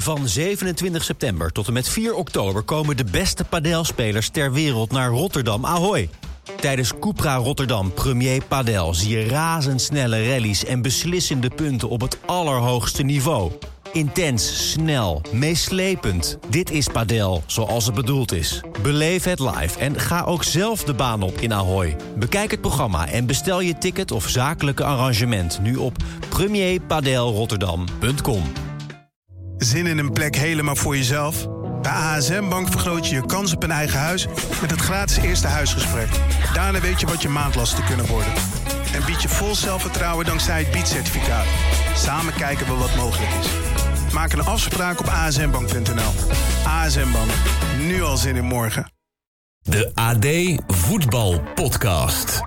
Van 27 september tot en met 4 oktober komen de beste padelspelers ter wereld naar Rotterdam Ahoy. Tijdens Cupra Rotterdam Premier Padel zie je razendsnelle rallies en beslissende punten op het allerhoogste niveau. Intens, snel, meeslepend. Dit is padel zoals het bedoeld is. Beleef het live en ga ook zelf de baan op in Ahoy. Bekijk het programma en bestel je ticket of zakelijke arrangement nu op premierpadelrotterdam.com. Zin in een plek helemaal voor jezelf? Bij ASM Bank vergroot je je kans op een eigen huis met het gratis eerste huisgesprek. Daarna weet je wat je maandlasten kunnen worden. En bied je vol zelfvertrouwen dankzij het biedcertificaat. Samen kijken we wat mogelijk is. Maak een afspraak op asmbank.nl. ASM Bank. Nu al zin in morgen. De AD Voetbal Podcast.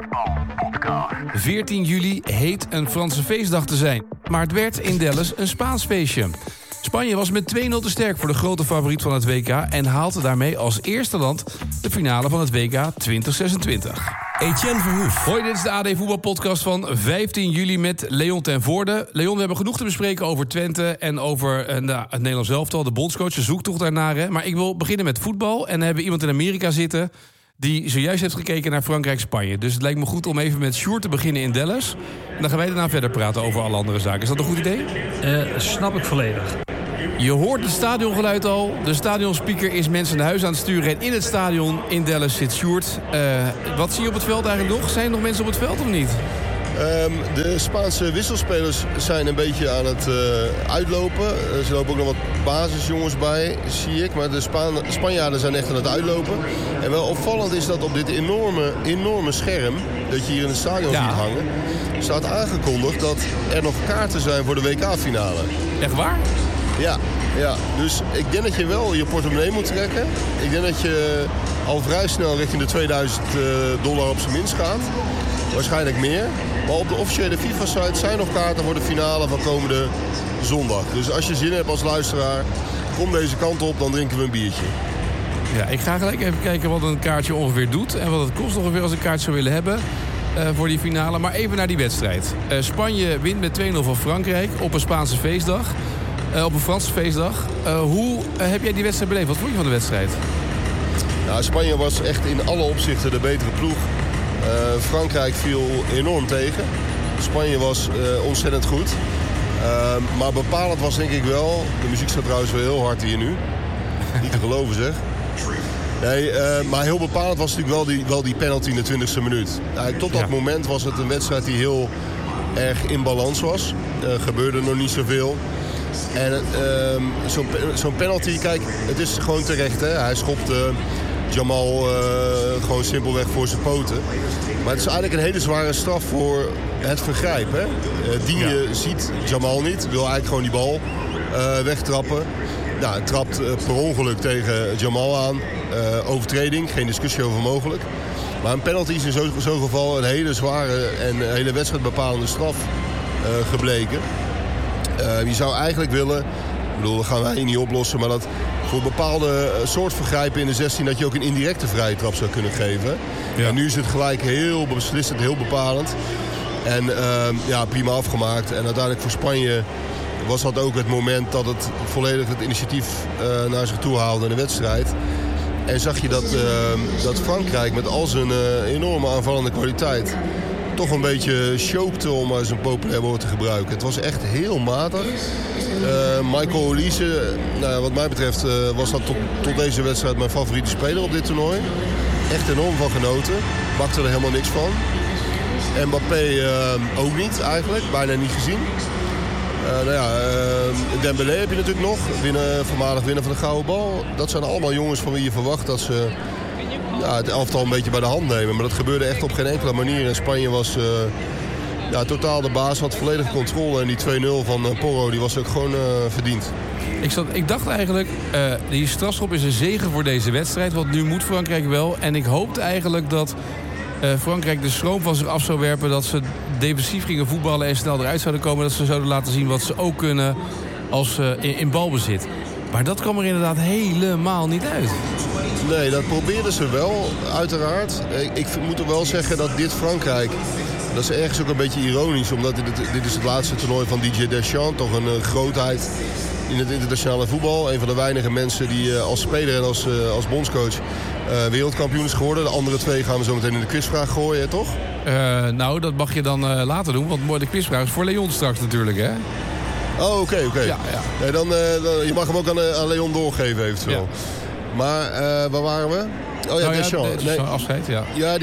14 juli heet een Franse feestdag te zijn. Maar het werd in Dallas een Spaans feestje. Spanje was met 2-0 te sterk voor de grote favoriet van het WK... en haalde daarmee als eerste land de finale van het WK 2026. Etienne Verhoef. Hoi, dit is de AD Voetbalpodcast van 15 juli met Leon ten Voorde. Leon, we hebben genoeg te bespreken over Twente en over het Nederlands elftal. De bondscoach, de zoektocht daarnaar. Hè. Maar ik wil beginnen met voetbal. En dan hebben we iemand in Amerika zitten die zojuist heeft gekeken naar Frankrijk-Spanje. Dus het lijkt me goed om even met Sjoerd te beginnen in Dallas. En dan gaan wij daarna verder praten over alle andere zaken. Is dat een goed idee? Snap ik volledig. Je hoort het stadiongeluid al. De stadionspeaker is mensen naar huis aan het sturen. En in het stadion in Dallas zit Sjoerd. Wat zie je op het veld eigenlijk nog? Zijn er nog mensen op het veld of niet? De Spaanse wisselspelers zijn een beetje aan het uitlopen. Er lopen ook nog wat basisjongens bij, zie ik. Maar de Spanjaarden zijn echt aan het uitlopen. En wel opvallend is dat op dit enorme scherm... dat je hier in het stadion ziet hangen... staat aangekondigd dat er nog kaarten zijn voor de WK-finale. Echt waar? Ja, dus ik denk dat je wel je portemonnee moet trekken. Ik denk dat je al vrij snel richting de $2000 op zijn minst gaat. Waarschijnlijk meer. Maar op de officiële FIFA-site zijn nog kaarten voor de finale van komende zondag. Dus als je zin hebt als luisteraar, kom deze kant op, dan drinken we een biertje. Ja, ik ga gelijk even kijken wat een kaartje ongeveer doet. En wat het kost ongeveer als een kaartje zou willen hebben voor die finale. Maar even naar die wedstrijd. Spanje wint met 2-0 van Frankrijk op een Spaanse feestdag. Op een Franse feestdag. Hoe heb jij die wedstrijd beleefd? Wat vond je van de wedstrijd? Nou, Spanje was echt in alle opzichten de betere ploeg. Frankrijk viel enorm tegen. Spanje was ontzettend goed. Maar bepalend was denk ik wel... De muziek staat trouwens wel heel hard hier nu. Niet te geloven zeg. Nee, maar heel bepalend was natuurlijk wel die penalty in de 20e minuut. Tot dat moment was het een wedstrijd die heel erg in balans was. Gebeurde nog niet zoveel. En zo'n penalty, kijk, het is gewoon terecht. Hè? Hij schopt Jamal gewoon simpelweg voor zijn poten. Maar het is eigenlijk een hele zware straf voor het vergrijp. Hè? Digne ziet Jamal niet, wil eigenlijk gewoon die bal wegtrappen. Nou, het trapt per ongeluk tegen Jamal aan. Overtreding, geen discussie over mogelijk. Maar een penalty is in zo'n geval een hele zware en een hele wedstrijdbepalende straf gebleken. Je zou eigenlijk willen, ik bedoel, dat gaan wij hier niet oplossen, maar dat voor bepaalde soort vergrijpen in de 16 dat je ook een indirecte vrije trap zou kunnen geven. Ja. En nu is het gelijk heel beslissend, heel bepalend. En prima afgemaakt. En uiteindelijk voor Spanje was dat ook het moment dat het volledig het initiatief naar zich toe haalde in de wedstrijd. En zag je dat Frankrijk met al zijn enorme aanvallende kwaliteit toch een beetje chokte, om maar eens een populair woord te gebruiken. Het was echt heel matig. Michael Olise, wat mij betreft was dat tot deze wedstrijd mijn favoriete speler op dit toernooi. Echt enorm van genoten. Bakte er helemaal niks van. Mbappé ook niet eigenlijk, bijna niet gezien. Dembélé heb je natuurlijk nog, voormalig winnaar van de Gouden Bal. Dat zijn allemaal jongens van wie je verwacht dat ze het elftal een beetje bij de hand nemen. Maar dat gebeurde echt op geen enkele manier. En Spanje was totaal de baas, had volledige controle. En die 2-0 van Porro, die was ook gewoon verdiend. Ik dacht eigenlijk, die strafschop is een zegen voor deze wedstrijd. Want nu moet Frankrijk wel. En ik hoopte eigenlijk dat Frankrijk de schroom van zich af zou werpen. Dat ze defensief gingen voetballen en snel eruit zouden komen. Dat ze zouden laten zien wat ze ook kunnen als in balbezit. Maar dat kwam er inderdaad helemaal niet uit. Nee, dat probeerden ze wel, uiteraard. Ik moet er wel zeggen dat dit Frankrijk... Dat is ergens ook een beetje ironisch, omdat dit is het laatste toernooi van Didier Deschamps. Toch een grootheid in het internationale voetbal. Een van de weinige mensen die als speler en als bondscoach wereldkampioen is geworden. De andere 2 gaan we zo meteen in de quizvraag gooien, toch? Nou, dat mag je dan later doen. Want de quizvraag is voor Leon straks natuurlijk, hè? Oh, oké. Ja. Nee, dan, je mag hem ook aan Leon doorgeven eventueel. Ja. Maar waar waren we? Oh ja, Deschamps. Nee, afscheid, ja. Ja,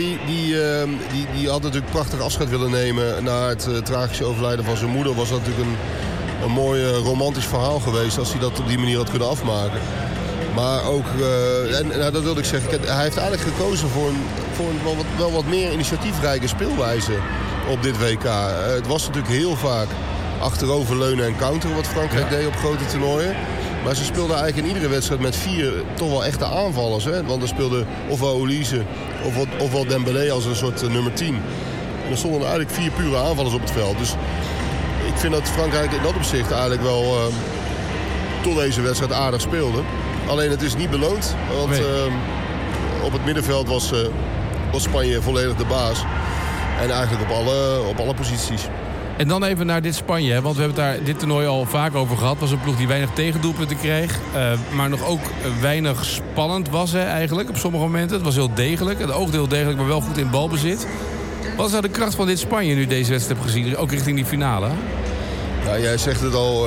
die had natuurlijk prachtig afscheid willen nemen. Na het tragische overlijden van zijn moeder was dat natuurlijk een mooi romantisch verhaal geweest als hij dat op die manier had kunnen afmaken. Maar ook, dat wilde ik zeggen, hij heeft eigenlijk gekozen voor een wel wat meer initiatiefrijke speelwijze op dit WK. Het was natuurlijk heel vaak achteroverleunen en counteren wat Frankrijk deed op grote toernooien. Maar ze speelden eigenlijk in iedere wedstrijd met 4 toch wel echte aanvallers. Hè? Want er speelde ofwel Olise ofwel Dembélé als een soort nummer 10. En er stonden eigenlijk 4 pure aanvallers op het veld. Dus ik vind dat Frankrijk in dat opzicht eigenlijk wel tot deze wedstrijd aardig speelde. Alleen het is niet beloond. Want op het middenveld was Spanje volledig de baas. En eigenlijk op alle posities. En dan even naar dit Spanje, hè? Want we hebben het daar dit toernooi al vaak over gehad. Het was een ploeg die weinig tegendoelpunten kreeg. Maar nog ook weinig spannend was eigenlijk op sommige momenten. Het was heel degelijk. Het oogde heel degelijk, maar wel goed in balbezit. Wat is nou de kracht van dit Spanje nu deze wedstrijd hebt gezien? Ook richting die finale? Ja, jij zegt het al.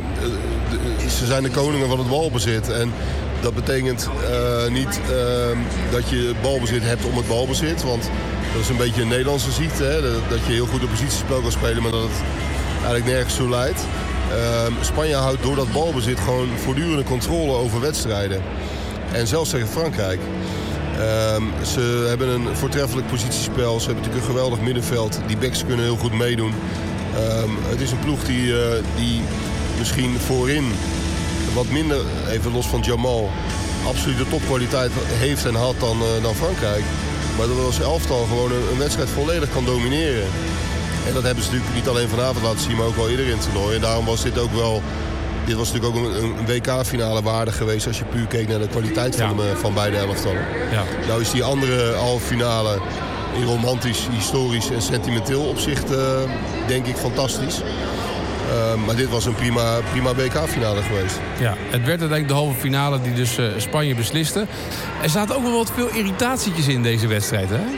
Ze zijn de koningen van het balbezit. En dat betekent niet dat je balbezit hebt om het balbezit. Want dat is een beetje een Nederlandse ziekte. Hè? Dat je heel goed op positiespel kan spelen, maar dat het eigenlijk nergens toe leidt. Spanje houdt door dat balbezit gewoon voortdurende controle over wedstrijden. En zelfs tegen Frankrijk. Ze hebben een voortreffelijk positiespel. Ze hebben natuurlijk een geweldig middenveld. Die backs kunnen heel goed meedoen. Het is een ploeg die misschien voorin wat minder, even los van Jamal, absolute topkwaliteit heeft en had dan Frankrijk. Maar dat als elftal gewoon een wedstrijd volledig kan domineren. En dat hebben ze natuurlijk niet alleen vanavond laten zien, maar ook al eerder in het toernooi. En daarom was dit ook wel. Dit was natuurlijk ook een WK-finale waardig geweest als je puur keek naar de kwaliteit van beide elftallen. Ja. Nou is die andere halve finale in romantisch, historisch en sentimenteel opzicht denk ik fantastisch. Maar dit was een prima WK-finale geweest. Ja, het werd uiteindelijk de halve finale die dus Spanje besliste. Er zaten ook wel wat veel irritatietjes in deze wedstrijd, hè?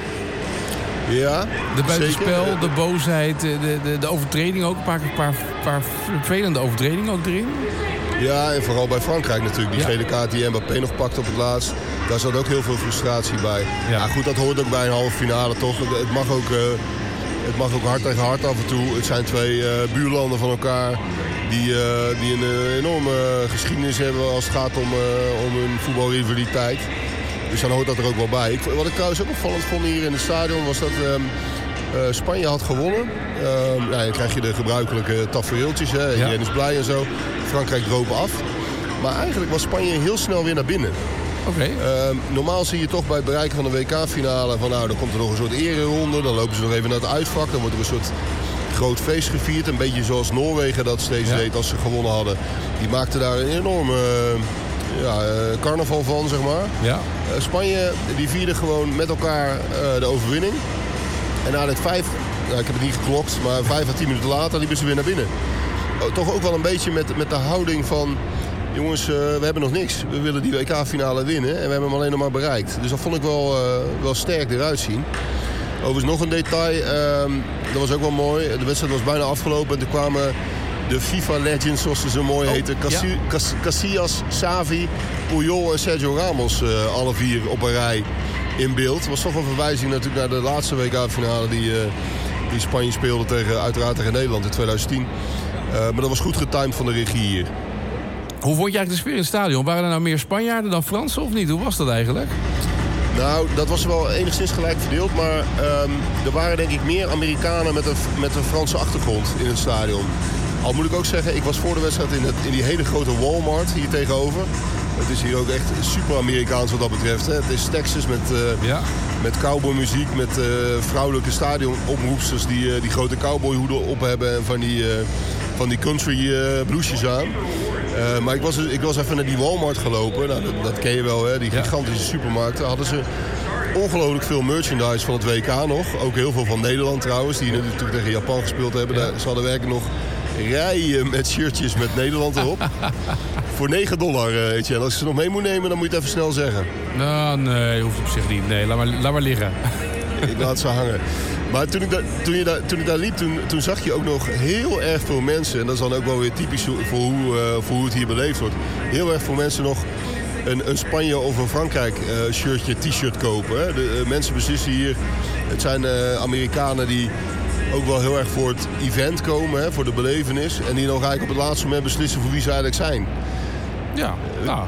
Ja, de buitenspel, zeker. De boosheid, de overtreding ook. Een paar vervelende overtredingen ook erin. Ja, en vooral bij Frankrijk natuurlijk. Die gele kaart die Mbappé nog pakt op het laatst. Daar zat ook heel veel frustratie bij. Ja, goed, dat hoort ook bij een halve finale toch. Het mag ook hard tegen hard af en toe. Het zijn 2 buurlanden van elkaar die een enorme geschiedenis hebben als het gaat om hun voetbalrivaliteit. Dus dan hoort dat er ook wel bij. Wat ik trouwens ook opvallend vond hier in het stadion was dat Spanje had gewonnen. Dan krijg je de gebruikelijke tafereeltjes. Hè. Iedereen is blij en zo. Frankrijk droop af. Maar eigenlijk was Spanje heel snel weer naar binnen. Okay. Normaal zie je toch bij het bereiken van de WK-finale van dan komt er nog een soort ereronde. Dan lopen ze nog even naar het uitvak. Dan wordt er een soort groot feest gevierd. Een beetje zoals Noorwegen dat steeds deed als ze gewonnen hadden. Die maakte daar een enorme carnaval van, zeg maar. Ja. Spanje die vierde gewoon met elkaar de overwinning. En eigenlijk 5, ik heb het niet geklokt, maar 5 à 10 minuten later liepen ze weer naar binnen. Toch ook wel een beetje met de houding van... Jongens, we hebben nog niks. We willen die WK-finale winnen en we hebben hem alleen nog maar bereikt. Dus dat vond ik wel sterk eruit zien. Overigens nog een detail, dat was ook wel mooi. De wedstrijd was bijna afgelopen en toen kwamen de FIFA-legends, zoals ze zo mooi heten. Casillas, Xavi, Puyol en Sergio Ramos, alle 4 op een rij in beeld. Het was toch een verwijzing natuurlijk naar de laatste WK-finale die Spanje speelde uiteraard tegen Nederland in 2010. Maar dat was goed getimed van de regie hier. Hoe vond je eigenlijk de sfeer in het stadion? Waren er nou meer Spanjaarden dan Fransen of niet? Hoe was dat eigenlijk? Nou, dat was wel enigszins gelijk verdeeld. Maar er waren denk ik meer Amerikanen met een Franse achtergrond in het stadion. Al moet ik ook zeggen, ik was voor de wedstrijd in die hele grote Walmart hier tegenover. Het is hier ook echt super Amerikaans wat dat betreft. Hè. Het is Texas met cowboymuziek, met vrouwelijke stadionomroepsters die grote cowboyhoeden op hebben en van die country blouses aan. Maar ik was even naar die Walmart gelopen. Nou, dat ken je wel, hè? Die gigantische supermarkten. Hadden ze ongelooflijk veel merchandise van het WK nog. Ook heel veel van Nederland trouwens, die natuurlijk tegen Japan gespeeld hebben. Ze hadden werkelijk nog rijen met shirtjes met Nederland erop. Voor $9, Etienne. Als je ze nog mee moet nemen, dan moet je het even snel zeggen. Nou, nee, hoeft op zich niet. Nee, laat maar liggen. Ik laat ze hangen. Maar toen ik daar liep, toen zag je ook nog heel erg veel mensen. En dat is dan ook wel weer typisch voor hoe het hier beleefd wordt. Heel erg veel mensen nog een Spanje of een Frankrijk shirtje, t-shirt kopen. Hè. De mensen beslissen hier. Het zijn Amerikanen die ook wel heel erg voor het event komen, hè, voor de belevenis. En die nog eigenlijk op het laatste moment beslissen voor wie ze eigenlijk zijn. Ja, nou.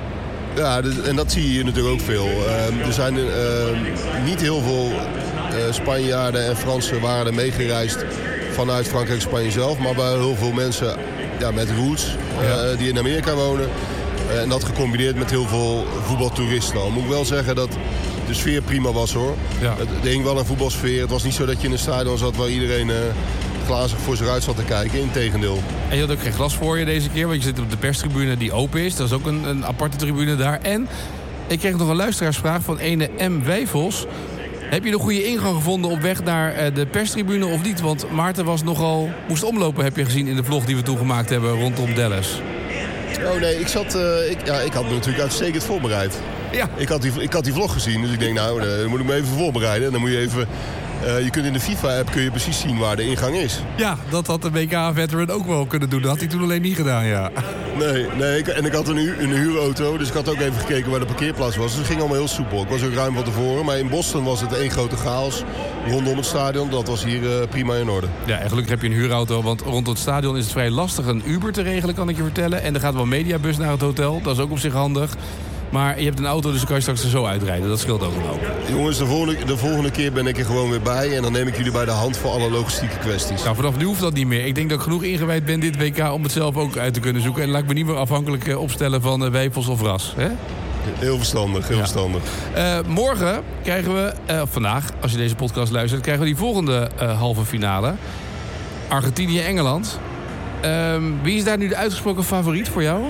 En dat zie je hier natuurlijk ook veel. Er zijn niet heel veel Spanjaarden en Fransen waren er meegereisd vanuit Frankrijk en Spanje zelf. Maar bij heel veel mensen met roots die in Amerika wonen. En dat gecombineerd met heel veel voetbaltoeristen. Al moet ik wel zeggen dat de sfeer prima was, hoor. Ja. Er hing wel een voetbalsfeer. Het was niet zo dat je in een stadion zat waar iedereen glazig voor zich uit zat te kijken. Integendeel. En je had ook geen glas voor je deze keer, want je zit op de perstribune die open is. Dat is ook een aparte tribune daar. En ik kreeg nog een luisteraarsvraag van ene M. Wijfels. Heb je een goede ingang gevonden op weg naar de perstribune of niet? Want Maarten moest omlopen, heb je gezien in de vlog die we toen gemaakt hebben rondom Dallas. Oh nee, ik had me natuurlijk uitstekend voorbereid. Ja. Ik had die vlog gezien, dus ik denk dan moet ik me even voorbereiden. En dan moet je even... je kunt in de FIFA-app precies zien waar de ingang is. Ja, dat had de WK-veteran ook wel kunnen doen. Dat had hij toen alleen niet gedaan, ja. Nee, en ik had een huurauto, dus ik had ook even gekeken waar de parkeerplaats was. Dus het ging allemaal heel soepel. Ik was ook ruim van tevoren. Maar in Boston was het één grote chaos rondom het stadion. Dat was hier prima in orde. Ja, en gelukkig heb je een huurauto, want rondom het stadion is het vrij lastig een Uber te regelen, kan ik je vertellen. En er gaat wel een mediabus naar het hotel. Dat is ook op zich handig. Maar je hebt een auto, dus dan kan je straks er zo uitrijden. Dat scheelt ook een hoop. Jongens, de volgende keer ben ik er gewoon weer bij. En dan neem ik jullie bij de hand voor alle logistieke kwesties. Nou, vanaf nu hoeft dat niet meer. Ik denk dat ik genoeg ingewijd ben dit WK om het zelf ook uit te kunnen zoeken. En laat ik me niet meer afhankelijk opstellen van Wijfels of Ras. Hè? Heel verstandig, heel verstandig. Morgen krijgen we, vandaag, als je deze podcast luistert, krijgen we die volgende halve finale. Argentinië-Engeland. Wie is daar nu de uitgesproken favoriet voor jou?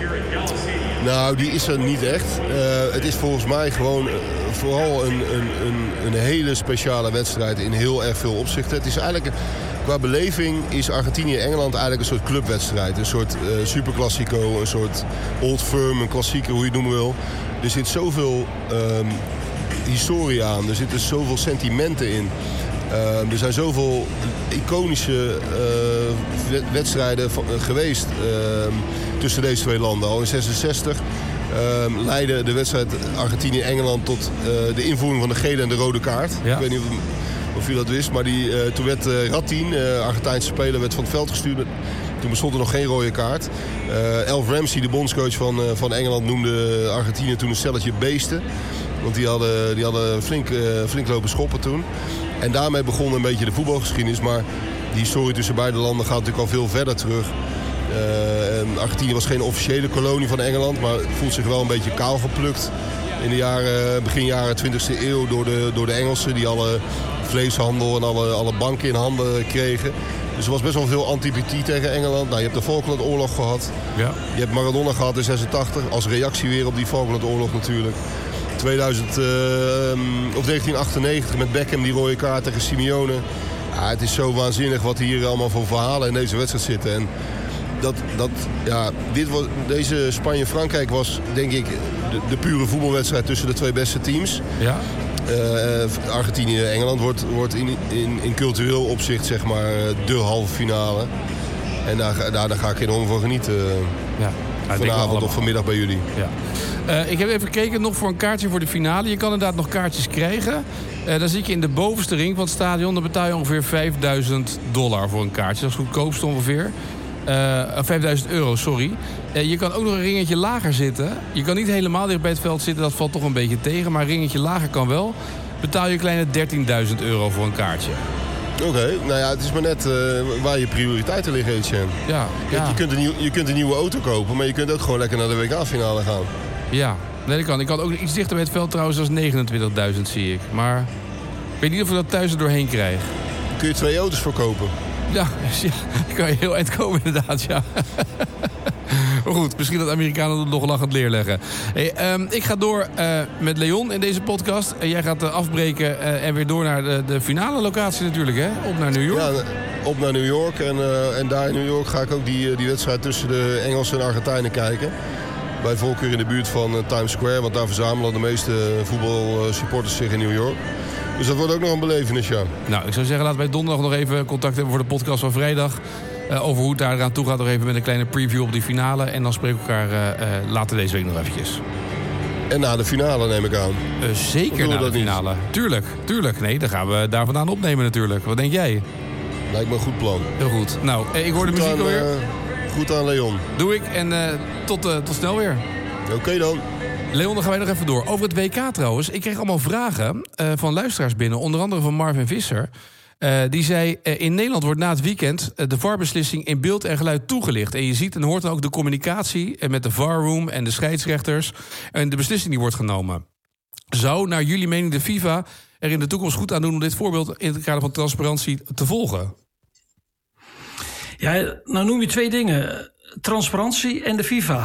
Nou, die is er niet echt. Het is volgens mij gewoon vooral een hele speciale wedstrijd in heel erg veel opzichten. Het is eigenlijk, qua beleving is Argentinië-Engeland eigenlijk een soort clubwedstrijd. Een soort superclassico, een soort old firm, een klassieker, hoe je het noemen wil. Er zit zoveel historie aan, er zitten zoveel sentimenten in. Er zijn zoveel iconische wedstrijden geweest tussen deze twee landen. Al in 1966 leidde de wedstrijd Argentinië-Engeland tot de invoering van de gele en de rode kaart. Ja. Ik weet niet of u dat wist, maar toen werd Ratin, Argentijnse speler, werd van het veld gestuurd. Toen bestond er nog geen rode kaart. Alf Ramsey, de bondscoach van Engeland, noemde Argentinië toen een stelletje beesten. Want die hadden flink lopen schoppen toen. En daarmee begon een beetje de voetbalgeschiedenis. Maar die historie tussen beide landen gaat natuurlijk al veel verder terug. Argentinië was geen officiële kolonie van Engeland, maar voelt zich wel een beetje kaal geplukt in de begin jaren 20e eeuw door de Engelsen, die alle vleeshandel en alle banken in handen kregen. Dus er was best wel veel antipathie tegen Engeland. Nou, je hebt de Falklandoorlog gehad. Ja. Je hebt Maradona gehad in 86 als reactie weer op die Falklandoorlog natuurlijk. 1998 met Beckham, die rode kaart tegen Simeone. Ja, het is zo waanzinnig wat hier allemaal voor verhalen in deze wedstrijd zitten. En deze Spanje-Frankrijk was, denk ik, de pure voetbalwedstrijd tussen de twee beste teams. Ja. Argentinië-Engeland wordt in cultureel opzicht, zeg maar, de halve finale. En daar ga ik enorm van genieten. Ja. Vanavond of vanmiddag bij jullie. Ja. Ik heb even gekeken nog voor een kaartje voor de finale. Je kan inderdaad nog kaartjes krijgen. Dan zit je in de bovenste ring van het stadion. Dan betaal je ongeveer $5.000 voor een kaartje. Dat is het goedkoopste ongeveer. €5.000, sorry. Je kan ook nog een ringetje lager zitten. Je kan niet helemaal dicht bij het veld zitten. Dat valt toch een beetje tegen. Maar een ringetje lager kan wel. Betaal je een kleine €13.000 voor een kaartje. Oké, nou ja, het is maar net waar je prioriteiten liggen, Etienne. Ja. Je kunt een nieuwe auto kopen, maar je kunt ook gewoon lekker naar de WK-finale gaan. Ja, nee, dat kan. Ik kan ook iets dichter bij het veld trouwens, dat is 29.000 zie ik. Maar ik weet niet of ik dat thuis er doorheen krijg. Kun je 2 auto's verkopen? Ja, dan kan je heel eind komen inderdaad, ja. Maar goed, misschien dat Amerikanen het nog lachend leerleggen. Hey, ik ga door met Leon in deze podcast. Jij gaat afbreken en weer door naar de finale locatie natuurlijk, hè? Op naar New York. op naar New York. En daar in New York ga ik ook die wedstrijd tussen de Engelsen en Argentijnen kijken. Bij voorkeur in de buurt van Times Square, want daar verzamelen de meeste voetbalsupporters zich in New York. Dus dat wordt ook nog een belevenis, ja. Nou, ik zou zeggen, laten wij donderdag nog even contact hebben voor de podcast van vrijdag. Over hoe het daar aan toe gaat, nog even met een kleine preview op die finale. En dan spreken we elkaar later deze week nog eventjes. En na de finale neem ik aan. Zeker na de finale. Niet? Tuurlijk. Nee, dan gaan we daar vandaan opnemen natuurlijk. Wat denk jij? Lijkt me een goed plan. Heel goed. Nou, ik hoor de muziek alweer. Goed aan Leon. Doe ik en tot snel weer. Oké dan. Leon, dan gaan wij nog even door. Over het WK trouwens. Ik kreeg allemaal vragen van luisteraars binnen. Onder andere van Marvin Visser. Die zei, in Nederland wordt na het weekend de VAR-beslissing in beeld en geluid toegelicht. En je ziet en hoort dan ook de communicatie met de VAR-room en de scheidsrechters. En de beslissing die wordt genomen. Zou, naar jullie mening, de FIFA er in de toekomst goed aan doen om dit voorbeeld in het kader van transparantie te volgen? Ja, nou noem je 2 dingen. Transparantie en de FIFA.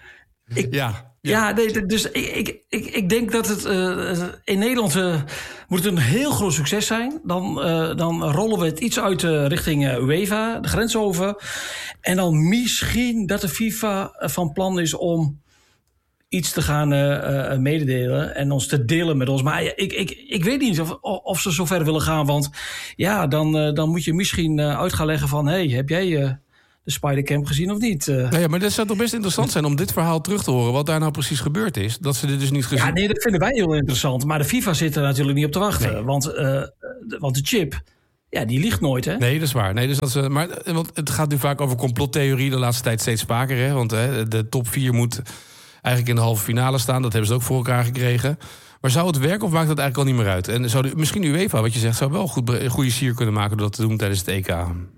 Ja, nee, dus ik denk dat het in Nederland moet het een heel groot succes zijn. Dan rollen we het iets uit richting UEFA, de grens over. En dan misschien dat de FIFA van plan is om iets te gaan mededelen en ons te delen met ons. Maar ik weet niet of ze zo ver willen gaan. Want ja, dan moet je misschien uit gaan leggen van, hey, heb jij de Spider-Camp gezien of niet? Ja, maar dat zou toch best interessant zijn om dit verhaal terug te horen. Wat daar nou precies gebeurd is. Dat ze dit dus niet gezien. Ja, nee, dat vinden wij heel interessant. Maar de FIFA zit er natuurlijk niet op te wachten. Nee. Want de chip, ja, die liegt nooit, hè? Nee, dat is waar. Nee, dus want het gaat nu vaak over complottheorie de laatste tijd steeds vaker. Hè? Want de top 4 moet eigenlijk in de halve finale staan. Dat hebben ze ook voor elkaar gekregen. Maar zou het werken of maakt dat eigenlijk al niet meer uit? En zou misschien UEFA, wat je zegt, zou wel een goede sier kunnen maken door dat te doen tijdens het EK.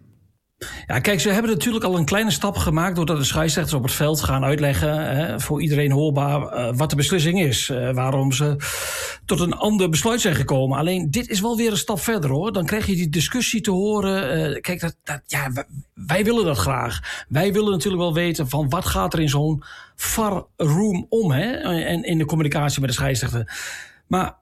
Ja, kijk, ze hebben natuurlijk al een kleine stap gemaakt doordat de scheidsrechters op het veld gaan uitleggen, voor iedereen hoorbaar, wat de beslissing is. Waarom ze tot een ander besluit zijn gekomen. Alleen, dit is wel weer een stap verder, hoor. Dan krijg je die discussie te horen. Kijk, wij willen dat graag. Wij willen natuurlijk wel weten van wat gaat er in zo'n VAR-room om, hè? En in de communicatie met de scheidsrechter. Maar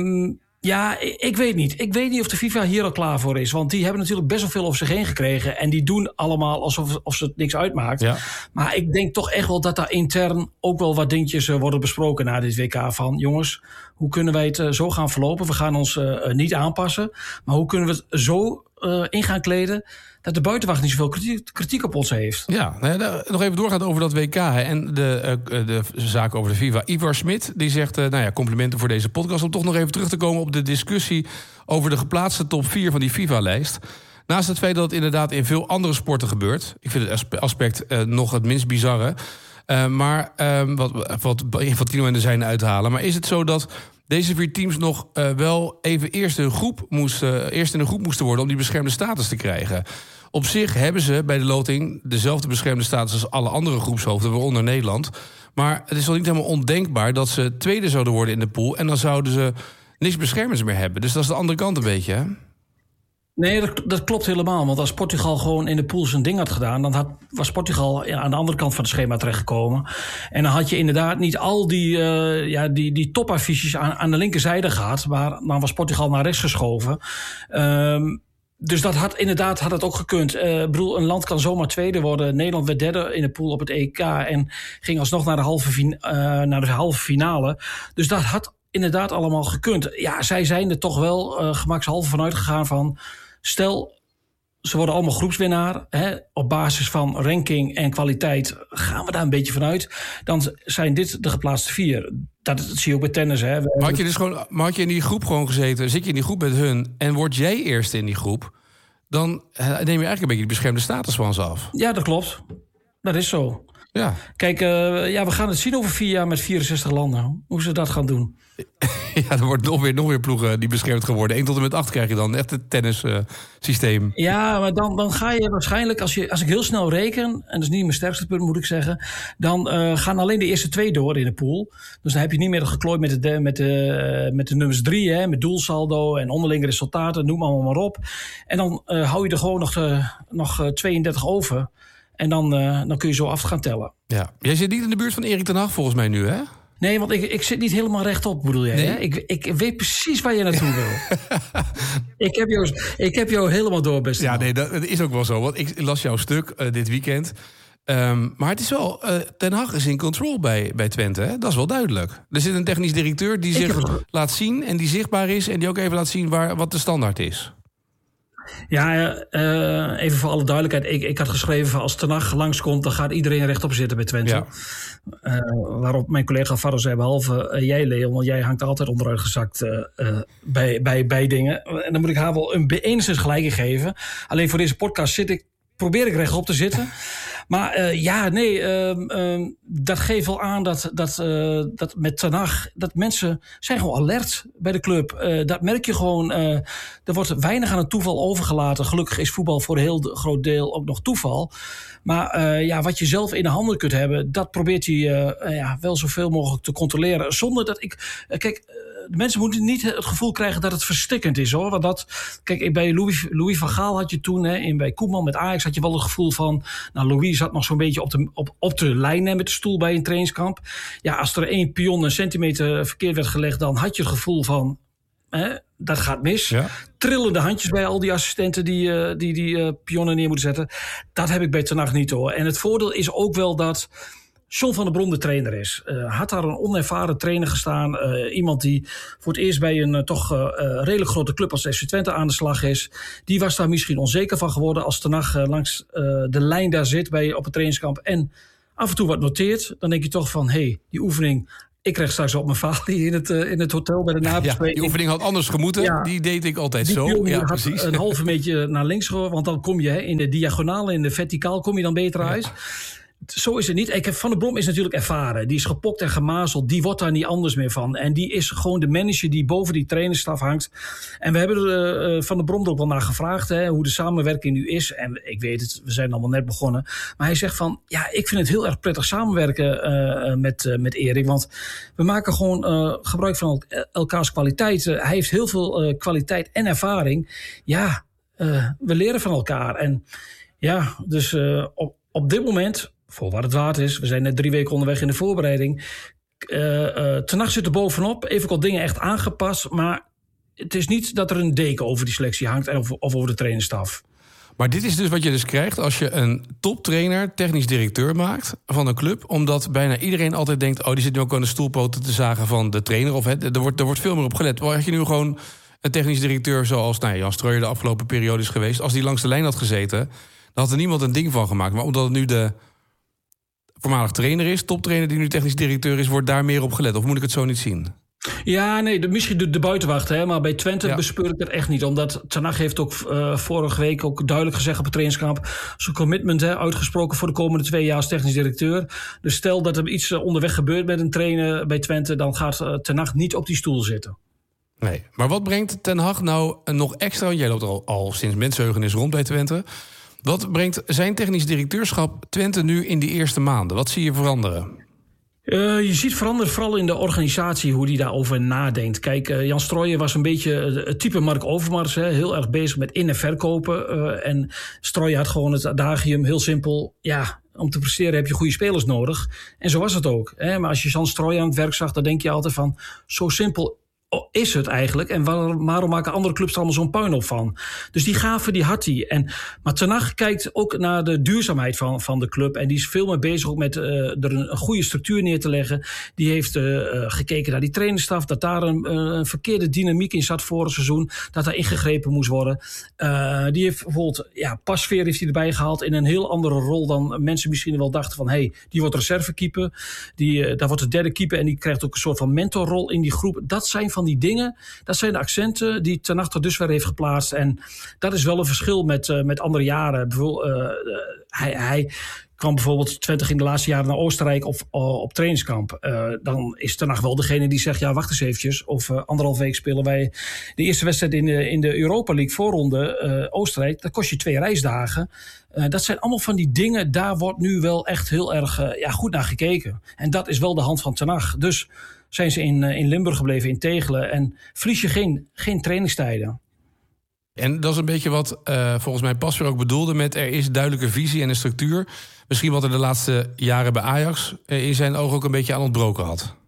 ja, ik weet niet. Ik weet niet of de FIFA hier al klaar voor is. Want die hebben natuurlijk best wel veel over zich heen gekregen. En die doen allemaal alsof ze het niks uitmaakt. Ja. Maar ik denk toch echt wel dat daar intern ook wel wat dingetjes worden besproken na dit WK. Van jongens, hoe kunnen wij het zo gaan verlopen? We gaan ons niet aanpassen. Maar hoe kunnen we het zo in gaan kleden dat de buitenwacht niet zoveel kritiek op ons heeft? Ja, nog even doorgaan over dat WK en de zaak over de FIFA. Ivar Smit die zegt, complimenten voor deze podcast. Om toch nog even terug te komen op de discussie over de geplaatste top 4 van die FIFA-lijst. Naast het feit dat het inderdaad in veel andere sporten gebeurt. Ik vind het aspect nog het minst bizarre. Maar wat Infantino en de zijne uithalen. Maar is het zo dat deze 4 teams nog wel even eerst in een groep moesten worden om die beschermde status te krijgen? Op zich hebben ze bij de loting dezelfde beschermde status als alle andere groepshoofden, waaronder Nederland. Maar het is wel niet helemaal ondenkbaar dat ze tweede zouden worden in de pool en dan zouden ze niks beschermends meer hebben. Dus dat is de andere kant een beetje, hè? Nee, dat klopt helemaal. Want als Portugal gewoon in de pool zijn ding had gedaan, dan was Portugal aan de andere kant van het schema terechtgekomen. En dan had je inderdaad niet al die topaffiches aan de linkerzijde gehad, maar dan was Portugal naar rechts geschoven. Dus dat had het ook gekund. Ik bedoel, een land kan zomaar tweede worden. Nederland werd derde in de pool op het EK en ging alsnog naar de halve finale. Dus dat had inderdaad allemaal gekund. Ja, zij zijn er toch wel gemakshalve vanuit gegaan van, stel, ze worden allemaal groepswinnaar. Hè, op basis van ranking en kwaliteit gaan we daar een beetje vanuit. Dan zijn dit de geplaatste 4. Dat zie je ook bij tennis. Hè. Maar had je in die groep gewoon gezeten, zit je in die groep met hun en word jij eerst in die groep, dan neem je eigenlijk een beetje de beschermde status van ze af. Ja, dat klopt. Dat is zo. Ja. Kijk, we gaan het zien over 4 jaar met 64 landen. Hoe ze dat gaan doen. Ja, er wordt nog weer ploegen die beschermd gaan worden. 1 tot en met 8 krijg je dan. Echt het tennissysteem. Ja, maar dan ga je waarschijnlijk, als ik heel snel reken, en dat is niet mijn sterkste punt, moet ik zeggen, dan gaan alleen de eerste 2 door in de pool. Dus dan heb je niet meer geklooid met de nummers 3, hè, met doelsaldo en onderlinge resultaten, noem allemaal maar op. En dan hou je er gewoon nog 32 over. En dan kun je zo af gaan tellen. Ja. Jij zit niet in de buurt van Erik ten Hag volgens mij nu, hè? Nee, want ik zit niet helemaal rechtop, bedoel jij? Nee? Hè? Ik weet precies waar je naartoe wil. ik heb jou helemaal door, beste man. Ja, nee, dat is ook wel zo. Want ik las jouw stuk dit weekend. Maar het is wel... Ten Hag is in control bij Twente, hè? Dat is wel duidelijk. Er zit een technisch directeur die zich laat zien en die zichtbaar is... en die ook even laat zien wat de standaard is. Ja, even voor alle duidelijkheid. Ik had geschreven van als Ten Hag langskomt... dan gaat iedereen rechtop zitten bij Twente. Ja. Waarop mijn collega Varro zei... behalve jij, Leon, want jij hangt altijd onderuitgezakt bij dingen. En dan moet ik haar wel enigszins gelijk in geven. Alleen voor deze podcast probeer ik rechtop te zitten. Maar dat geeft wel aan dat met Ten Hag... dat mensen zijn gewoon alert bij de club. Dat merk je gewoon. Er wordt weinig aan het toeval overgelaten. Gelukkig is voetbal voor een heel groot deel ook nog toeval. Maar wat je zelf in de handen kunt hebben... dat probeert hij wel zoveel mogelijk te controleren. Zonder dat ik... de mensen moeten niet het gevoel krijgen dat het verstikkend is, hoor. Want bij Louis van Gaal had je toen... bij Koeman met Ajax had je wel het gevoel van... Louis zat nog zo'n beetje op de lijn met de stoel bij een trainingskamp. Ja, als er 1 pion een centimeter verkeerd werd gelegd... dan had je het gevoel van... dat gaat mis. Ja. Trillende handjes bij al die assistenten die pionnen neer moeten zetten. Dat heb ik bij Ten Hag niet, hoor. En het voordeel is ook wel dat... John van der Brom de trainer is. Had daar een onervaren trainer gestaan. Iemand die voor het eerst bij een redelijk grote club als FC Twente aan de slag is. Die was daar misschien onzeker van geworden als Ten Hag langs de lijn daar zit op het trainingskamp. En af en toe wat noteert. Dan denk je toch van, die oefening... Ik kreeg straks op mijn falie in het hotel bij de nabespreking. Ja, die oefening had anders gemoeten. Ja, die deed ik altijd zo. Ja, precies. Een halve meter naar links, want dan kom je in de diagonaal, in de verticaal kom je dan beter uit. Zo is het niet. Van der Brom is natuurlijk ervaren. Die is gepokt en gemazeld. Die wordt daar niet anders meer van. En die is gewoon de manager die boven die trainerstaf hangt. En we hebben Van der Brom er ook wel naar gevraagd. Hoe de samenwerking nu is. En ik weet het, we zijn allemaal net begonnen. Maar hij zegt van, ik vind het heel erg prettig samenwerken met Erik. Want we maken gewoon gebruik van elkaars kwaliteit. Hij heeft heel veel kwaliteit en ervaring. Ja, we leren van elkaar. En dus op dit moment... voor wat het waard is. We zijn net 3 weken onderweg in de voorbereiding. Ten Hag zit er bovenop. Even al dingen echt aangepast. Maar het is niet dat er een deken over die selectie hangt. Of over de trainerstaf. Maar dit is dus wat je dus krijgt als je een toptrainer, technisch directeur maakt van een club. Omdat bijna iedereen altijd denkt, die zit nu ook aan de stoelpoten te zagen van de trainer. Of er wordt veel meer op gelet. Waar had je nu gewoon een technisch directeur zoals Jan Streuer de afgelopen periode is geweest. Als die langs de lijn had gezeten, dan had er niemand een ding van gemaakt. Maar omdat het nu de voormalig trainer is, toptrainer die nu technisch directeur is, wordt daar meer op gelet? Of moet ik het zo niet zien? Ja, nee, misschien de buitenwacht, maar bij Twente bespeur ik het echt niet. Omdat Ten Hag heeft ook vorige week ook duidelijk gezegd op het trainingskamp zijn commitment uitgesproken voor de komende 2 jaar als technisch directeur. Dus stel dat er iets onderweg gebeurt met een trainer bij Twente, dan gaat Ten Hag niet op die stoel zitten. Nee, maar wat brengt Ten Hag nou nog extra? Want jij loopt al sinds mensheugenis rond bij Twente. Wat brengt zijn technisch directeurschap Twente nu in die eerste maanden? Wat zie je veranderen? Je ziet veranderen vooral in de organisatie hoe die daarover nadenkt. Kijk, Jan Strooijer was een beetje het type Mark Overmars. Heel erg bezig met in- en verkopen. En Strooijer had gewoon het adagium, heel simpel. Ja, om te presteren heb je goede spelers nodig. En zo was het ook. Maar als je Jan Strooijer aan het werk zag, dan denk je altijd van, zo simpel is het eigenlijk. En waarom maken andere clubs er allemaal zo'n puinhoop van? Dus die gave, die had hij. Maar Ten Hag kijkt ook naar de duurzaamheid van de club. En die is veel meer bezig ook met er een goede structuur neer te leggen. Die heeft gekeken naar die trainerstaf. Dat daar een verkeerde dynamiek in zat vorig seizoen. Dat daar ingegrepen moest worden. Die heeft bijvoorbeeld Pasveer heeft hij erbij gehaald in een heel andere rol dan mensen misschien wel dachten van, die wordt reservekeeper. Daar wordt de derde keeper en die krijgt ook een soort van mentorrol in die groep. Dat zijn van die dingen, dat zijn de accenten die Ten Hag tot dusver heeft geplaatst. En dat is wel een verschil met andere jaren. Hij kwam bijvoorbeeld 20 in de laatste jaren naar Oostenrijk op trainingskamp. Dan is Ten Hag wel degene die zegt, wacht eens eventjes. Of 1,5 week spelen wij de eerste wedstrijd in de Europa League voorronde Oostenrijk. Dat kost je 2 reisdagen. Dat zijn allemaal van die dingen, daar wordt nu wel echt heel erg goed naar gekeken. En dat is wel de hand van Ten Hag. Dus zijn ze in Limburg gebleven, in Tegelen. En verlies je geen trainingstijden. En dat is een beetje wat volgens mij Pasveer ook bedoelde met er is duidelijke visie en een structuur. Misschien wat er de laatste jaren bij Ajax in zijn ogen ook een beetje aan ontbroken had.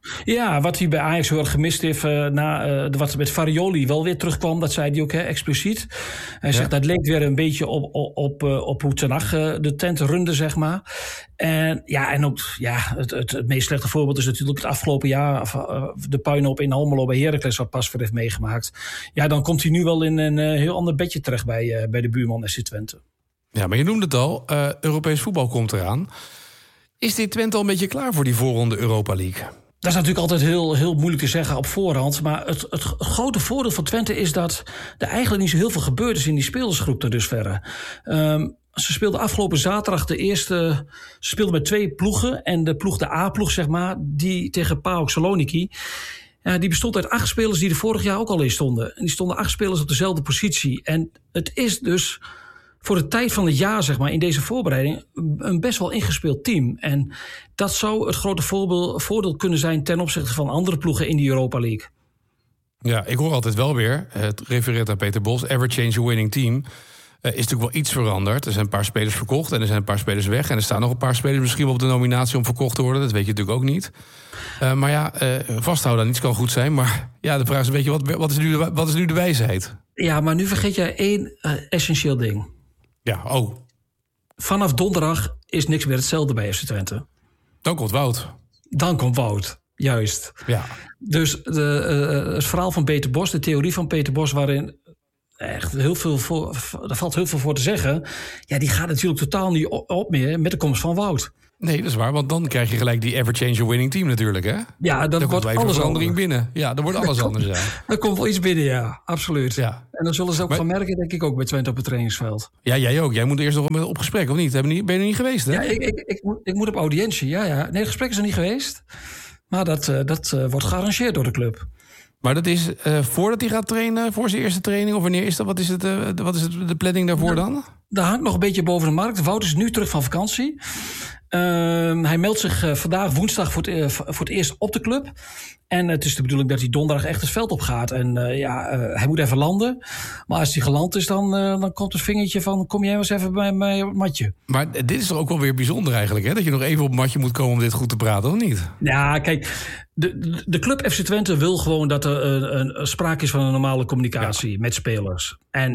Ja, wat hij bij Ajax heel erg gemist heeft, wat met Farioli wel weer terugkwam, dat zei hij ook expliciet. Hij zegt dat leek weer een beetje op hoe Ten Hag de tent runde, zeg maar. En ook het meest slechte voorbeeld is natuurlijk het afgelopen jaar de puinhoop in Almelo bij Heracles, wat Pasveer heeft meegemaakt. Ja, dan komt hij nu wel in een heel ander bedje terecht bij de buurman SC Twente. Ja, maar je noemde het al, Europees voetbal komt eraan. Is dit Twente al een beetje klaar voor die voorronde Europa League? Dat is natuurlijk altijd heel, heel moeilijk te zeggen op voorhand. Maar het grote voordeel van Twente is dat er eigenlijk niet zo heel veel gebeurd is in die spelersgroep tot dusverre. Ze speelden afgelopen zaterdag ze speelden met 2 ploegen. En de A-ploeg, zeg maar, die tegen PAOK Saloniki. Die bestond uit 8 spelers die er vorig jaar ook al in stonden. En die stonden 8 spelers op dezelfde positie. En het is dus voor de tijd van het jaar, zeg maar, in deze voorbereiding een best wel ingespeeld team. En dat zou het grote voordeel kunnen zijn ten opzichte van andere ploegen in die Europa League. Ja, ik hoor altijd wel weer, het refereert aan Peter Bos, ever change a winning team. Is natuurlijk wel iets veranderd. Er zijn een paar spelers verkocht en er zijn een paar spelers weg. En er staan nog een paar spelers misschien wel op de nominatie om verkocht te worden. Dat weet je natuurlijk ook niet. Vasthouden aan iets kan goed zijn. Maar ja, de vraag is een beetje, wat is nu de wijsheid? Ja, maar nu vergeet jij 1 essentieel ding. Ja, Vanaf donderdag is niks meer hetzelfde bij FC Twente. Dan komt Wout. Juist. Ja. Dus het verhaal van Peter Bos, de theorie van Peter Bos, waarin echt heel veel er valt heel veel voor te zeggen. Ja, die gaat natuurlijk totaal niet op meer met de komst van Wout. Nee, dat is waar, want dan krijg je gelijk die ever-change winning team natuurlijk, hè? Ja, dan wordt alles verandering binnen. Ja, dan wordt alles anders, ja. Er komt wel iets binnen, ja, absoluut. Ja. En dan zullen ze ook van merken, denk ik ook, bij Twente op het trainingsveld. Ja, jij ook. Jij moet eerst nog op gesprek, of niet? Ben je er niet geweest, hè? Ja, ik moet op audiëntie, ja. Nee, het gesprek is er niet geweest. Maar dat wordt gearrangeerd door de club. Maar dat is voordat hij gaat trainen, voor zijn eerste training? Of wanneer is dat? Wat is de planning daarvoor dan? Dat hangt nog een beetje boven de markt. Wout is nu terug van vakantie. Hij meldt zich vandaag woensdag voor het eerst op de club. En het is de bedoeling dat hij donderdag echt het veld op gaat. En hij moet even landen. Maar als hij geland is, dan komt het vingertje van, kom jij eens even bij mij op het matje. Maar dit is toch ook wel weer bijzonder eigenlijk, hè? Dat je nog even op het matje moet komen om dit goed te praten, of niet? Ja, kijk, de club FC Twente wil gewoon dat er een sprake is van een normale communicatie met spelers. En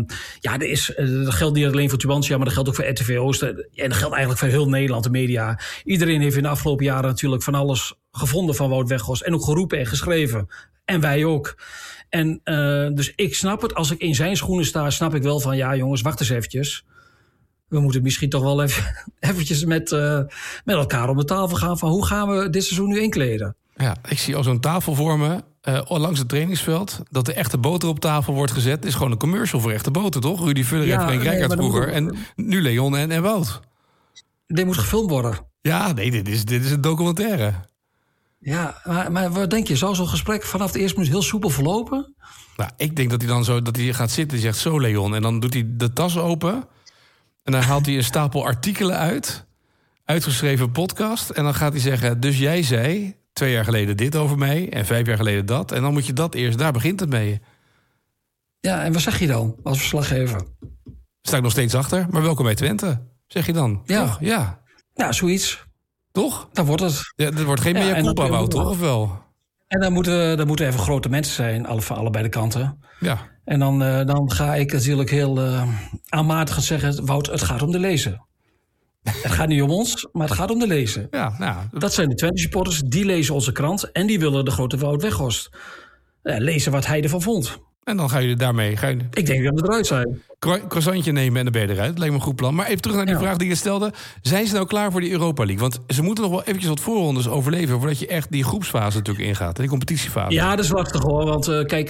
dat geldt niet alleen voor Tubantia, maar dat geldt ook voor RTV Oost. En dat geldt eigenlijk voor heel Nederland, de media. Iedereen heeft in de afgelopen jaren natuurlijk van alles gevonden van Wout Weghorst. En ook geroepen en geschreven. En wij ook. En dus ik snap het. Als ik in zijn schoenen sta, snap ik wel van, ja jongens, wacht eens eventjes. We moeten misschien toch wel eventjes met elkaar om de tafel gaan van, hoe gaan we dit seizoen nu inkleden? Ja, ik zie al zo'n tafel voor me langs het trainingsveld. Dat de echte boter op tafel wordt gezet. Het is gewoon een commercial voor echte boter, toch? Rudy Vuller en Frank Rijkaard vroeger. En nu Leon en Wout. Dit moet gefilmd worden. Ja, nee, dit is een documentaire. Ja, maar wat denk je? Zou zo'n gesprek vanaf de eerste minuut heel soepel verlopen? Nou, ik denk dat hij dan dat hij gaat zitten en zegt, zo Leon. En dan doet hij de tas open. En dan haalt hij een stapel artikelen uit. Uitgeschreven podcast. En dan gaat hij zeggen, dus jij zei 2 jaar geleden dit over mij en 5 jaar geleden dat. En dan moet je dat eerst, daar begint het mee. Ja, en wat zeg je dan als verslaggever? Sta ik nog steeds achter, maar welkom bij Twente, zeg je dan. Ja. Toch? Ja. Ja, zoiets. Toch? Dan wordt het. Ja, er wordt geen mea culpa, Wout, toch? Of wel? En dan moeten even grote mensen zijn, van allebei de kanten. Ja. En dan ga ik natuurlijk heel aanmatigend zeggen, Wout, het gaat om de lezer. Het gaat niet om ons, maar het gaat om de lezer. Ja, nou, dat zijn de Twente supporters, die lezen onze krant en die willen de grote Wout Weghorst lezen wat hij ervan vond. En dan ga je daarmee... Ik denk dat we eruit zijn. Croissantje nemen en dan ben je eruit. Dat lijkt me een goed plan. Maar even terug naar die vraag die je stelde. Zijn ze nou klaar voor die Europa League? Want ze moeten nog wel eventjes wat voorrondes overleven voordat je echt die groepsfase natuurlijk ingaat. Die competitiefase. Ja, dat is lastig hoor. Want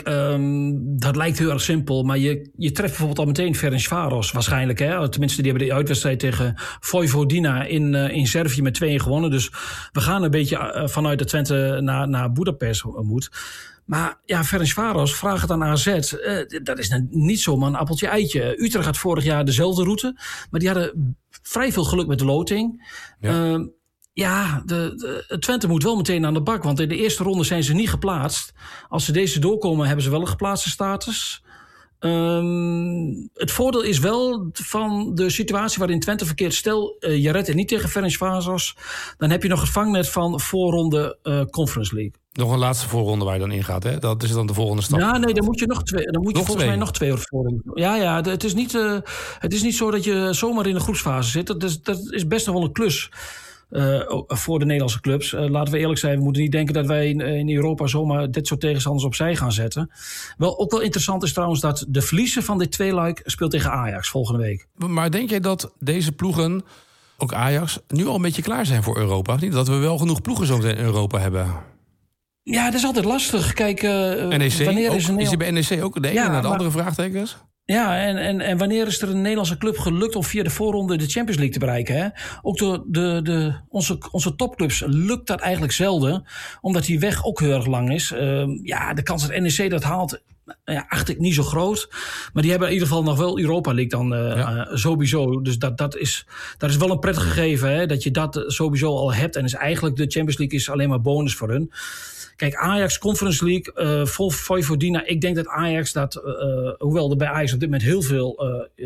dat lijkt heel erg simpel. Maar je treft bijvoorbeeld al meteen Ferencváros waarschijnlijk. Hè? Tenminste, die hebben de uitwedstrijd tegen Vojvodina in Servië met 2-1 gewonnen. Dus we gaan een beetje vanuit de Twente naar Budapest moet. Maar ja, Ferencváros, vraag het aan AZ. Dat is niet zomaar een appeltje-eitje. Utrecht had vorig jaar dezelfde route. Maar die hadden vrij veel geluk met de loting. Ja. Twente moet wel meteen aan de bak. Want in de eerste ronde zijn ze niet geplaatst. Als ze deze doorkomen, hebben ze wel een geplaatste status. Het voordeel is wel van de situatie waarin Twente verkeert. Stel, je redt het niet tegen Ferencváros. Dan heb je nog het vangnet van voorronde Conference League. Nog een laatste voorronde waar je dan ingaat, hè? Dat is dan de volgende stap. Ja, nee, dan moet je nog twee. Dan moet je volgens mij nog 2 voorronde. Ja, het is niet zo dat je zomaar in de groepsfase zit. Dat is best nog wel een klus. Voor de Nederlandse clubs. Laten we eerlijk zijn, we moeten niet denken dat wij in Europa zomaar dit soort tegenstanders opzij gaan zetten. Ook wel interessant is trouwens dat de verliezer van dit tweeluik speelt tegen Ajax volgende week. Maar denk jij dat deze ploegen, ook Ajax, nu al een beetje klaar zijn voor Europa? Of niet? Dat we wel genoeg ploegen zo in Europa hebben? Ja, dat is altijd lastig. Kijk, NEC, wanneer is die bij NEC ook de ene naar de andere vraagtekens? Ja, en wanneer is er een Nederlandse club gelukt om via de voorronde de Champions League te bereiken? Hè? Ook door onze topclubs lukt dat eigenlijk zelden, omdat die weg ook heel erg lang is. De kans dat NEC dat haalt, acht ik niet zo groot. Maar die hebben in ieder geval nog wel Europa League dan sowieso. Dus dat is wel een prettig gegeven, hè, dat je dat sowieso al hebt. En is eigenlijk de Champions League is alleen maar bonus voor hun. Kijk, Ajax Conference League, vol Vojvodina. Ik denk dat Ajax hoewel er bij Ajax op dit moment heel veel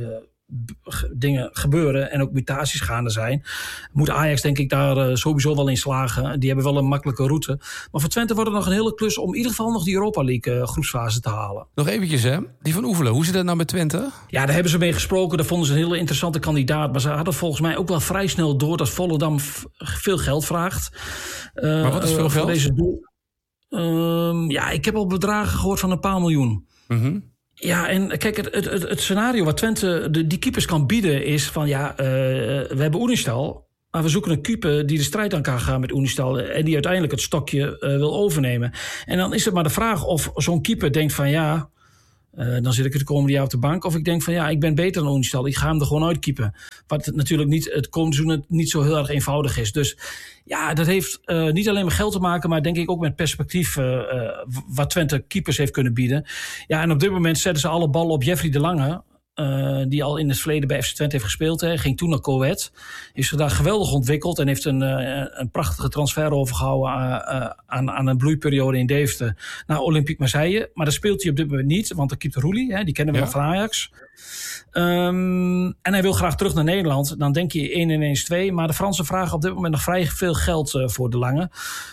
dingen gebeuren en ook mutaties gaande zijn, moet Ajax denk ik daar sowieso wel in slagen. Die hebben wel een makkelijke route. Maar voor Twente wordt het nog een hele klus om in ieder geval nog die Europa League groepsfase te halen. Nog eventjes, hè? Die van Oefelen, hoe zit dat nou met Twente? Ja, daar hebben ze mee gesproken. Daar vonden ze een hele interessante kandidaat. Maar ze hadden volgens mij ook wel vrij snel door dat Volendam veel geld vraagt. Maar wat is veel geld? Voor deze doel. Ik heb al bedragen gehoord van een paar miljoen. Mm-hmm. Ja, en kijk, het scenario wat Twente die keepers kan bieden is van we hebben Oenistal, maar we zoeken een keeper die de strijd aan kan gaan met Oenistal en die uiteindelijk het stokje wil overnemen. En dan is het maar de vraag of zo'n keeper denkt van dan zit ik het de komende jaar op de bank. Of ik denk van ik ben beter dan Oenistal. Ik ga hem er gewoon uitkeepen. Wat natuurlijk niet het komende seizoen niet zo heel erg eenvoudig is. Dus dat heeft niet alleen met geld te maken, maar denk ik ook met perspectief wat Twente keepers heeft kunnen bieden. Ja, en op dit moment zetten ze alle ballen op Jeffrey de Lange. Die al in het verleden bij FC Twente heeft gespeeld. Ging toen naar Coët. Heeft zich daar geweldig ontwikkeld. En heeft een prachtige transfer overgehouden aan een bloeiperiode in Deventer naar Olympique Marseille. Maar daar speelt hij op dit moment niet. Want dan keept Roelie. Die kennen we nog van Ajax. En hij wil graag terug naar Nederland. Dan denk je 1 en 1 is 2. Maar de Fransen vragen op dit moment nog vrij veel geld voor de Lange.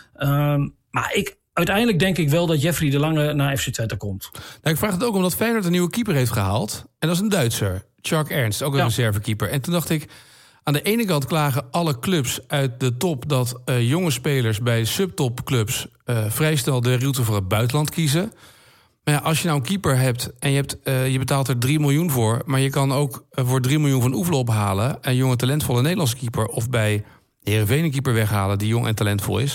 Maar uiteindelijk denk ik wel dat Jeffrey de Lange naar FC Twente komt. Ik vraag het ook omdat Feyenoord een nieuwe keeper heeft gehaald. En dat is een Duitser, Chuck Ernst, ook een reservekeeper. En toen dacht ik, aan de ene kant klagen alle clubs uit de top dat jonge spelers bij subtopclubs vrij snel de route voor het buitenland kiezen. Maar als je nou een keeper hebt en je betaalt er 3 miljoen voor, maar je kan ook voor 3 miljoen van Oefelen ophalen, een jonge talentvolle Nederlandse keeper, of bij Heerenveen een keeper weghalen die jong en talentvol is.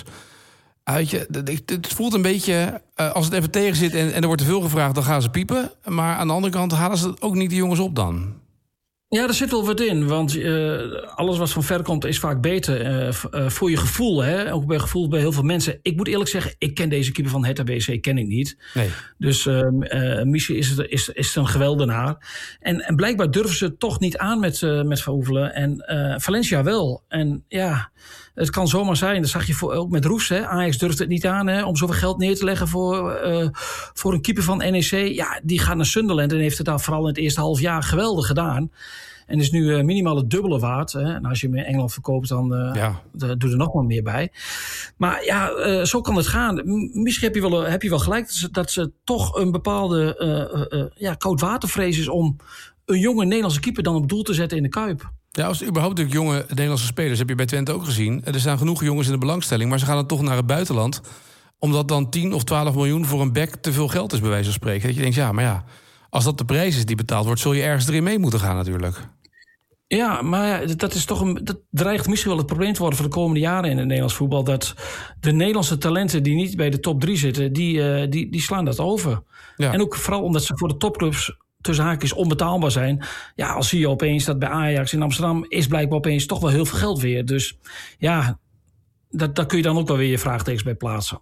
Het voelt een beetje, als het even tegen zit en er wordt te veel gevraagd, dan gaan ze piepen. Maar aan de andere kant halen ze ook niet die jongens op dan. Ja, er zit wel wat in. Want alles wat van ver komt is vaak beter voor je gevoel. Hè? Ook bij gevoel bij heel veel mensen. Ik moet eerlijk zeggen, ik ken deze keeper van Hertha BSC ken ik niet. Nee. Dus Missie is een geweldenaar. En blijkbaar durven ze het toch niet aan met Van Oefelen. En Valencia wel. En het kan zomaar zijn. Dat zag je ook met Roes. Hè? Ajax durft het niet aan om zoveel geld neer te leggen voor een keeper van NEC. Ja, die gaat naar Sunderland en heeft het daar vooral in het eerste half jaar geweldig gedaan. En is nu minimaal het dubbele waard. Hè? En als je hem in Engeland verkoopt, dan doe er nog maar meer bij. Maar zo kan het gaan. Misschien heb je wel gelijk dat ze toch een bepaalde koudwatervrees is om een jonge Nederlandse keeper dan op doel te zetten in de Kuip. Ja, als het überhaupt natuurlijk jonge Nederlandse spelers, heb je bij Twente ook gezien. Er staan genoeg jongens in de belangstelling, maar ze gaan dan toch naar het buitenland, omdat dan 10 of 12 miljoen voor een back te veel geld is, bij wijze van spreken. Dat je denkt, als dat de prijs is die betaald wordt, zul je ergens erin mee moeten gaan natuurlijk. Ja, maar dat dreigt misschien wel het probleem te worden voor de komende jaren in het Nederlands voetbal. Dat de Nederlandse talenten die niet bij de top 3 zitten, die slaan dat over. Ja. En ook vooral omdat ze voor de topclubs tussen haakjes onbetaalbaar zijn. Ja, als zie je opeens dat bij Ajax in Amsterdam is blijkbaar opeens toch wel heel veel geld weer. Dus daar kun je dan ook wel weer je vraagtekens bij plaatsen.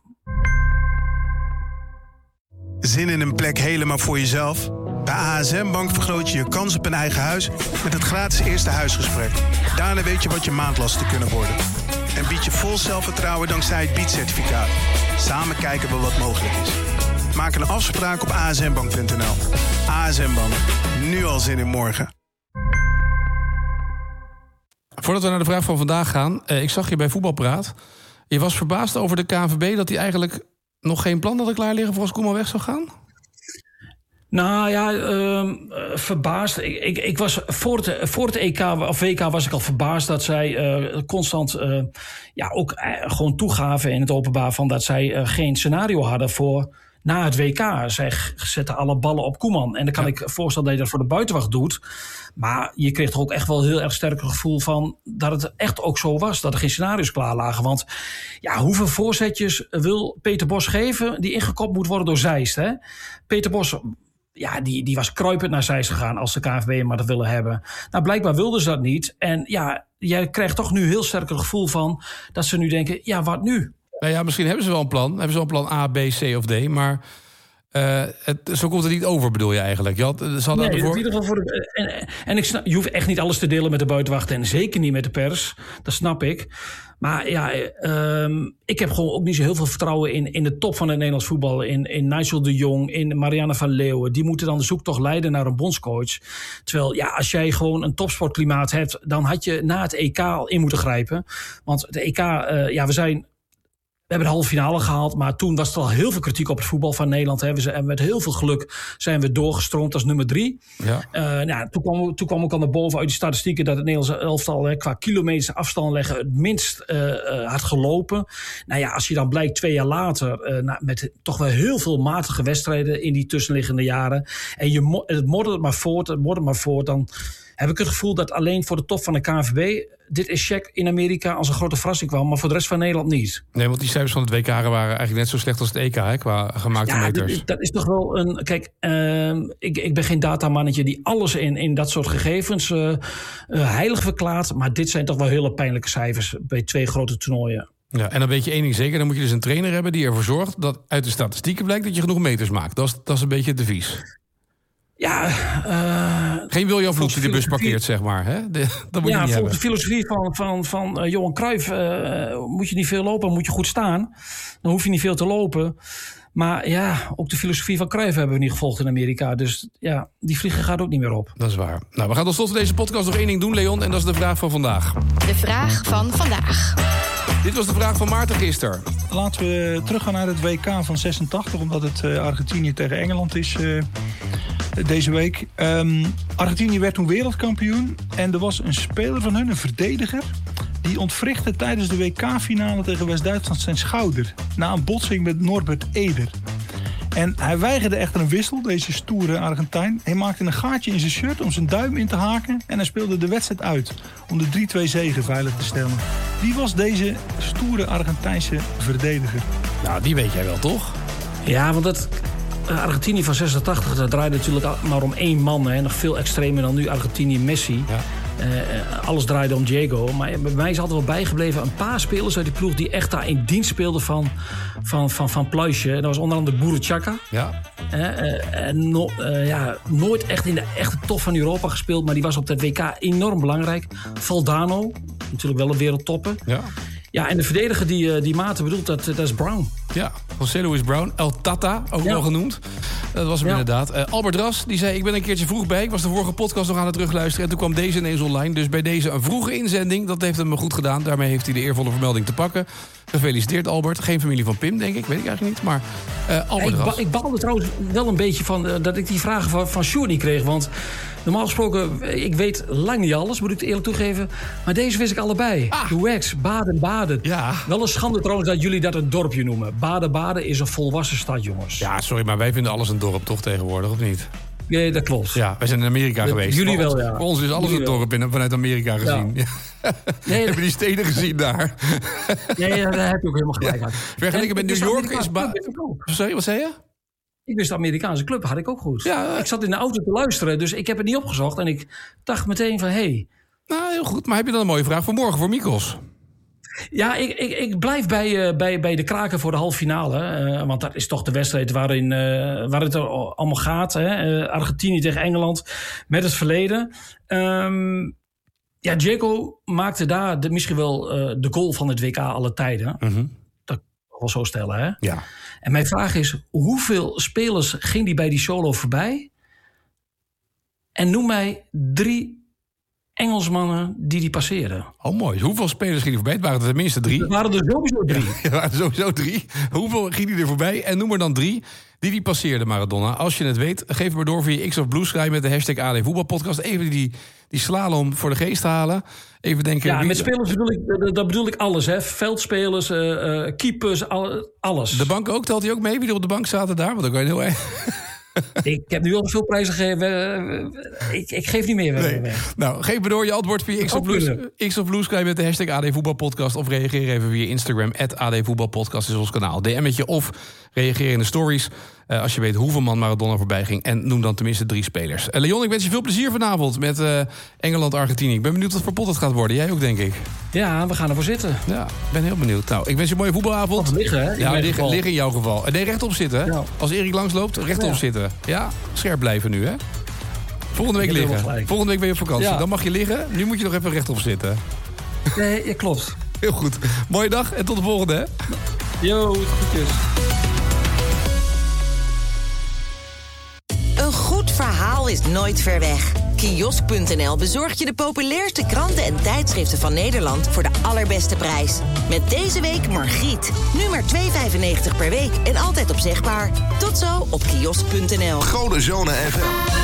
Zin in een plek helemaal voor jezelf? Bij ASM Bank vergroot je je kans op een eigen huis met het gratis eerste huisgesprek. Daarna weet je wat je maandlasten kunnen worden. En bied je vol zelfvertrouwen dankzij het Beat-certificaat. Samen kijken we wat mogelijk is. Maak een afspraak op asmbank.nl. ASM Bank. Nu al zin in morgen. Voordat we naar de vraag van vandaag gaan. Ik zag je bij Voetbalpraat. Je was verbaasd over de KNVB dat hij eigenlijk nog geen plan hadden klaar liggen voor als Koeman weg zou gaan? Nou ja, verbaasd. Ik was voor het EK of WK was ik al verbaasd dat zij constant ook gewoon toegaven in het openbaar van dat zij geen scenario hadden voor na het WK. Zij zetten alle ballen op Koeman. En dan kan ik voorstellen dat je dat voor de buitenwacht doet. Maar je kreeg toch ook echt wel heel erg sterk het gevoel van dat het echt ook zo was. Dat er geen scenario's klaar lagen. Want ja, hoeveel voorzetjes wil Peter Bos geven die ingekopt moet worden door Zeist? Hè? Peter Bos, ja, die was kruipend naar Zeist gegaan als de KNVB maar dat willen hebben. Nou, blijkbaar wilden ze dat niet. En ja, jij krijgt toch nu heel sterk het gevoel van dat ze nu denken, ja, wat nu? Nou ja, misschien hebben ze wel een plan. Hebben ze wel een plan A, B, C of D. Maar zo komt het niet over, bedoel je eigenlijk? Nee, in ieder geval en ik snap, je hoeft echt niet alles te delen met de buitenwacht. En zeker niet met de pers. Dat snap ik. Maar ja, ik heb gewoon ook niet zo heel veel vertrouwen in de top van het Nederlands voetbal. In Nigel de Jong, in Marianne van Leeuwen. Die moeten dan de zoektocht leiden naar een bondscoach. Terwijl, ja, als jij gewoon een topsportklimaat hebt, dan had je na het EK al in moeten grijpen. Want het EK, we hebben de halve finale gehaald, maar toen was er al heel veel kritiek op het voetbal van Nederland. En met heel veel geluk zijn we doorgestroomd als nummer 3. Ja. Toen kwam ook al naar boven uit die statistieken dat het Nederlandse elftal qua kilometers afstand leggen het minst had gelopen. Nou ja, als je dan blijkt 2 jaar later met toch wel heel veel matige wedstrijden in die tussenliggende jaren en het moddert maar voort, dan heb ik het gevoel dat alleen voor de top van de KNVB dit is check in Amerika als een grote verrassing kwam, maar voor de rest van Nederland niet. Nee, want die cijfers van het WK waren eigenlijk net zo slecht als het EK, hè, qua gemaakte meters. Dat is toch wel een... Kijk, ik ben geen datamannetje die alles in dat soort gegevens heilig verklaart, maar dit zijn toch wel hele pijnlijke cijfers bij 2 grote toernooien. Ja, en dan weet je één ding zeker, dan moet je dus een trainer hebben die ervoor zorgt dat uit de statistieken blijkt dat je genoeg meters maakt. Dat is een beetje het devies. Ja, geen Wiljan Vloed die de bus parkeert, zeg maar. Hè? Dat moet je niet hebben. De filosofie van Johan Cruijff moet je niet veel lopen, moet je goed staan. Dan hoef je niet veel te lopen. Maar ja, ook de filosofie van Cruijff hebben we niet gevolgd in Amerika. Dus ja, die vliegen gaat ook niet meer op. Dat is waar. Nou, we gaan tot slot van deze podcast nog één ding doen, Leon. En dat is de vraag van vandaag. De vraag van vandaag. Dit was de vraag van Maarten gisteren. Laten we teruggaan naar het WK van 86, omdat het Argentinië tegen Engeland is deze week. Argentinië werd toen wereldkampioen en er was een speler van hun, een verdediger, die ontwrichtte tijdens de WK-finale tegen West-Duitsland zijn schouder na een botsing met Norbert Eder. En hij weigerde echter een wissel, deze stoere Argentijn. Hij maakte een gaatje in zijn shirt om zijn duim in te haken en hij speelde de wedstrijd uit om de 3-2 zege veilig te stellen. Wie was deze stoere Argentijnse verdediger? Nou, die weet jij wel, toch? Ja, want dat Argentinië van 86, dat draaide natuurlijk maar om 1 man. Hè. Nog veel extremer dan nu Argentinië Messi. Ja. Alles draaide om Diego. Maar bij mij is altijd wel bijgebleven een paar spelers uit die ploeg die echt daar in dienst speelden van Pluisje. Dat was onder andere Boerechaka. Ja. Nooit echt in de echte top van Europa gespeeld, maar die was op het WK enorm belangrijk. Valdano, natuurlijk wel een wereldtopper. Ja. Ja, en de verdediger die Maarten bedoelt, dat is Brown. Ja, José Luis Brown. El Tata, ook wel genoemd. Dat was hem inderdaad. Albert Ras, die zei, ik ben een keertje vroeg bij. Ik was de vorige podcast nog aan het terugluisteren. En toen kwam deze ineens online. Dus bij deze een vroege inzending. Dat heeft hem goed gedaan. Daarmee heeft hij de eervolle vermelding te pakken. Gefeliciteerd, Albert. Geen familie van Pim, denk ik. Weet ik eigenlijk niet. Maar Albert Ras. Ik baalde trouwens wel een beetje van dat ik die vragen van Sjoerd niet kreeg. Want normaal gesproken, ik weet lang niet alles, moet ik het eerlijk toegeven. Maar deze wist ik allebei. De Wax, Baden-Baden. Ja. Wel een schande trouwens dat jullie dat een dorpje noemen. Baden-Baden is een volwassen stad, jongens. Ja, sorry, maar wij vinden alles een dorp toch tegenwoordig, of niet? Nee, dat klopt. Ja, wij zijn in Amerika geweest. Jullie wel, ja. Voor ons is alles een dorp vanuit Amerika gezien. Ja. Nee, heb je die steden gezien daar? Nee, daar heb je ook helemaal gelijk aan. Vergeleken met New York is... Sorry, wat zei je? Ik wist de Amerikaanse club, had ik ook goed. Ja, ik zat in de auto te luisteren, dus ik heb het niet opgezocht. En ik dacht meteen van, hey. Nou, heel goed. Maar heb je dan een mooie vraag voor morgen, voor Mikos? Ja, ik blijf bij de kraken voor de halve finale. Want dat is toch de wedstrijd waar het allemaal gaat. Hè? Argentinië tegen Engeland met het verleden. Diego maakte daar misschien wel de goal van het WK alle tijden. Mm-hmm. toch wel zo stellen, hè? Ja. En mijn vraag is, hoeveel spelers ging die bij die solo voorbij? En noem mij 3 Engelsmannen die passeerden. Oh, mooi. Hoeveel spelers ging hij voorbij? Het waren er tenminste 3. Er waren er sowieso 3. Ja, er waren er sowieso 3. Hoeveel ging hij er voorbij? En noem er dan 3 die passeerden, Maradona. Als je het weet, geef het maar door via X of Blue Sky met de hashtag AD Voetbalpodcast. Even die slalom voor de geest halen. Even denken... Ja, met spelers bedoel ik alles, hè. Veldspelers, keepers, alles. De bank ook? Telt hij ook mee? Wie er op de bank zaten daar? Want dan kan je heel erg... Ik heb nu al veel prijzen gegeven. Ik geef niet meer weg. Nee. Nou, geef me door je antwoord via X of Blue Sky met de hashtag AD Voetbalpodcast. Of reageer even via Instagram. @AD Voetbalpodcast is ons kanaal. DM'tje of reageer in de stories. Als je weet hoeveel man Maradona voorbij ging. En noem dan tenminste 3 spelers. Leon, ik wens je veel plezier vanavond met Engeland-Argentinië. Ik ben benieuwd wat voor pot het gaat worden. Jij ook, denk ik. Ja, we gaan ervoor zitten. Ja, ik ben heel benieuwd. Nou, ik wens je een mooie voetbalavond. Liggen, hè? Ja, liggen in jouw geval. Nee, rechtop zitten. Ja. Als Erik langsloopt, rechtop zitten. Ja, scherp blijven nu, hè? Volgende week liggen. Volgende week ben je op vakantie. Ja. Dan mag je liggen. Nu moet je nog even rechtop zitten. Nee, klopt. Heel goed. Mooie dag en tot de volgende, hè? Yo, groetjes. Een goed verhaal is nooit ver weg. Kiosk.nl bezorgt je de populairste kranten en tijdschriften van Nederland voor de allerbeste prijs. Met deze week Margriet. Nu maar €2,95 per week en altijd opzegbaar. Tot zo op kiosk.nl. Gouden Zonen FM.